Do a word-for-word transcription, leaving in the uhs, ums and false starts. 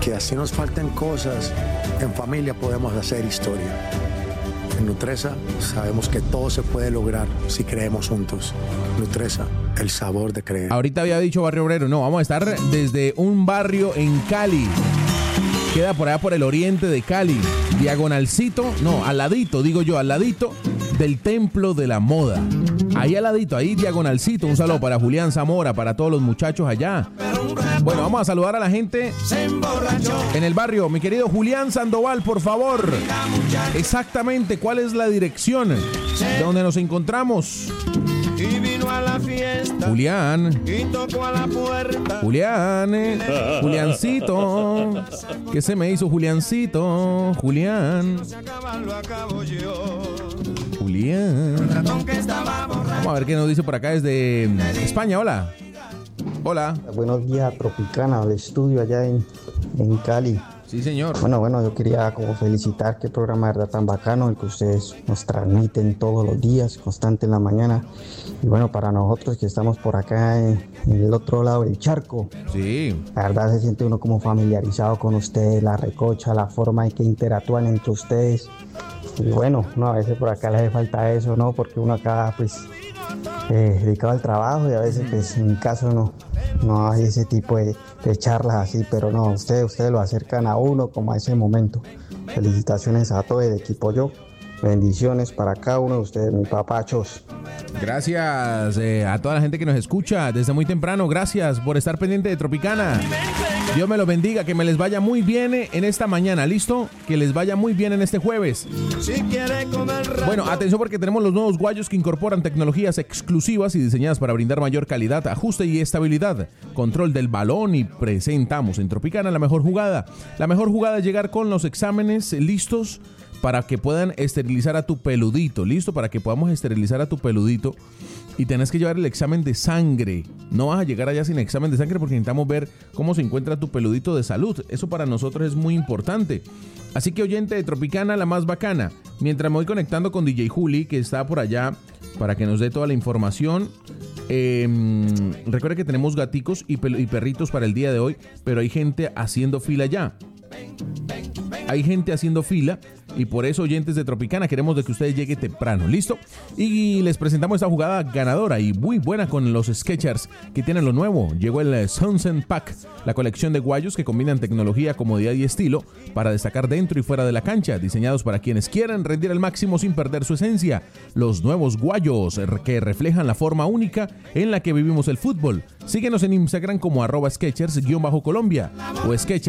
que así nos falten cosas, en familia podemos hacer historia. En Nutresa sabemos que todo se puede lograr si creemos juntos. Nutresa, el sabor de creer. Ahorita había dicho Barrio Obrero, no, vamos a estar desde un barrio en Cali. Queda por allá por el oriente de Cali, diagonalcito, no, al ladito, digo yo, al ladito del Templo de la Moda. Ahí al ladito, ahí diagonalcito. Un saludo para Julián Zamora, para todos los muchachos allá. Bueno, vamos a saludar a la gente en el barrio. Mi querido Julián Sandoval, por favor. Exactamente, ¿cuál es la dirección de donde nos encontramos? Y vino a la fiesta. Julián. Y tocó a la puerta. Julián. Eh. Juliancito. ¿Qué se me hizo, Juliancito? Julián. Julián. Vamos a ver qué nos dice por acá desde España. Hola. Hola. Buenos días, Tropicana, al estudio allá en, en Cali. Sí, señor. Bueno, bueno, yo quería como felicitar qué programa de verdad tan bacano, el que ustedes nos transmiten todos los días, constante en la mañana. Y bueno, para nosotros que estamos por acá en, en el otro lado del charco, sí, la verdad se siente uno como familiarizado con ustedes, la recocha, la forma en que interactúan entre ustedes. Y bueno, no, a veces por acá le hace falta eso, ¿no? Porque uno acá, pues, eh, dedicado al trabajo y a veces, pues, en mi caso no, no hay ese tipo de, de charlas así, pero no, ustedes, ustedes lo acercan a uno como a ese momento. Felicitaciones a todo el equipo yo. Bendiciones para cada uno de ustedes, mis papachos. Gracias eh, a toda la gente que nos escucha desde muy temprano. Gracias por estar pendiente de Tropicana. Dios me los bendiga, que me les vaya muy bien en esta mañana, ¿listo? Que les vaya muy bien en este jueves. Bueno, atención porque tenemos los nuevos guayos que incorporan tecnologías exclusivas y diseñadas para brindar mayor calidad, ajuste y estabilidad, control del balón, y presentamos en Tropicana la mejor jugada. La mejor jugada es llegar con los exámenes listos para que puedan esterilizar a tu peludito, listo, para que podamos esterilizar a tu peludito, y tenés que llevar el examen de sangre. No vas a llegar allá sin examen de sangre porque necesitamos ver cómo se encuentra tu peludito de salud. Eso para nosotros es muy importante. Así que, oyente de Tropicana, la más bacana, mientras me voy conectando con D J Juli, que está por allá, para que nos dé toda la información. Eh, recuerda que tenemos gaticos y, pel- y perritos para el día de hoy, pero hay gente haciendo fila ya. Hay gente haciendo fila y por eso, oyentes de Tropicana, queremos de que ustedes lleguen temprano, ¿listo? Y les presentamos esta jugada ganadora y muy buena con los Skechers, que tienen lo nuevo. Llegó el Sunset Pack, la colección de guayos que combinan tecnología, comodidad y estilo para destacar dentro y fuera de la cancha, diseñados para quienes quieren rendir al máximo sin perder su esencia. Los nuevos guayos que reflejan la forma única en la que vivimos el fútbol. Síguenos en Instagram como arroba Skechers-Colombia o Skechers